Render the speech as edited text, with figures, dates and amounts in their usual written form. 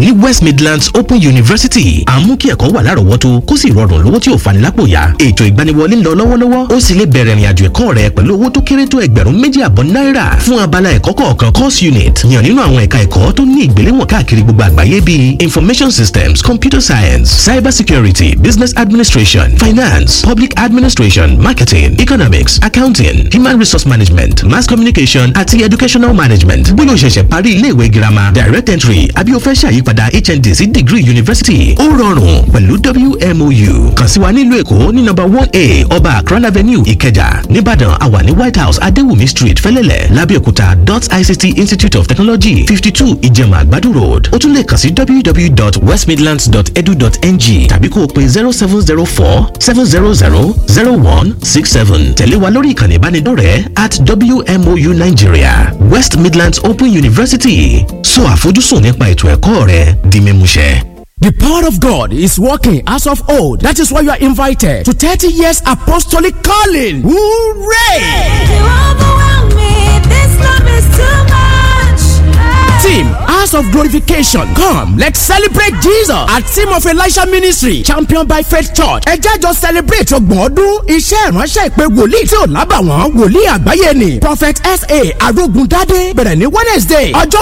ní West Midlands Open University. Àmú kí ẹ̀kọ́ wà lárọ̀ọ́wọ́tó kó sì rọrùn lówó tí ò fani lápò yá. Ètò ìgbaniwọlé ń lọ lọ́wọ́lọ́wọ́. Ó sì lè bẹ̀rẹ̀ ìrìnàjò ẹ̀kọ́ rẹ pẹ̀lú owó tó kéré tó $2,000 náírà fún abala ẹ̀kọ́ kọ̀ọ̀kan course unit. Yàn nínú àwọn ẹ̀ka ẹ̀kọ́ tó ní ìgbéléwọ̀n káàkiri gbogbo àgbáyé bíi Information Systems, Computer Science, Cyber Security, Business Administration, Finance, Public Administration, Marketing, Economics, Accounting, Human Resource Management, Mass Communication àti Educational Management. Bóyá o ṣẹ̀ṣẹ̀ parí ilé-ìwé girama, Direct Entry àbí o fẹ́ ṣàyípadà HND sí Degree University, ó rọrùn pẹ̀lú WMOU. Kàn sí wa nílùú Èkó ní number 1A Ọba Akran Avenue Ìkẹjà. Níbàdàn a wà ní White House Adéwùmí Street Fẹ́lẹ́lẹ̀. Lábẹ́òkúta ICT Institute of Technology 52 Ìjẹ̀mà Àgbàdo Road. O tún lè kàn sí www.westmidlands.edu.ng tàbí kó o pè 0704-700-0167. Tẹ̀lé wa lórí ìkànnì ìbánidọ́rẹ̀ẹ́ @WMOU Nigeria. West Midlands Open University. Sọ àfojúsùn nípa ètò ẹ̀kọ́ rẹ di mímúṣẹ. The power of God is working as of old. That is why you are invited to 30 years apostolic calling. Hooray! You overwhelm me. This love is too much. Team House of Glorification, come, let's celebrate Jesus at Team of Elisha Ministry, championed by Faith Church. Ẹ jẹ́ jọ celebrate ọgbọ̀n ọdún iṣẹ́ ìránṣẹ́ ìpè wòlíì tí ò lábàwọ́n wòlíì àgbáyé ni Prophet S.A. Arógundádé bẹ̀rẹ̀ ní Wednesday ọjọ́